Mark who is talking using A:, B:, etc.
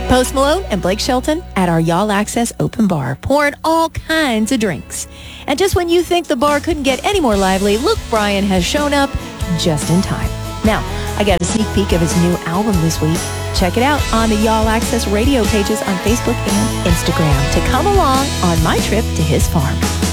A: Post Malone and Blake Shelton at our Y'all Access open bar, pouring all kinds of drinks. And just when you think the bar couldn't get any more lively, Luke Bryan has shown up just in time. Now, I got a sneak peek of his new album this week. Check it out on the Y'all Access radio pages on Facebook and Instagram to come along on my trip to his farm.